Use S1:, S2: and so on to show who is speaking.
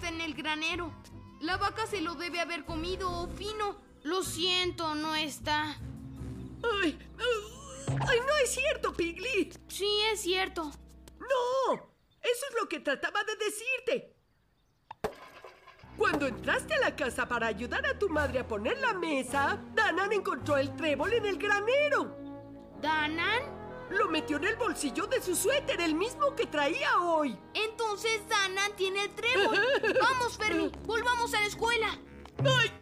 S1: está en el granero. La vaca se lo debe haber comido, Fino. Lo siento, no está.
S2: ¡Ay! ¡No es cierto, Piglet!
S1: Sí, es cierto.
S2: ¡No! Eso es lo que trataba de decirte. Cuando entraste a la casa para ayudar a tu madre a poner la mesa, Danan encontró el trébol en el granero.
S1: ¿Danan?
S2: Lo metió en el bolsillo de su suéter, el mismo que traía hoy.
S1: Entonces Danan tiene el trébol. Vamos, Fermi, volvamos a la escuela.
S2: ¡Ay!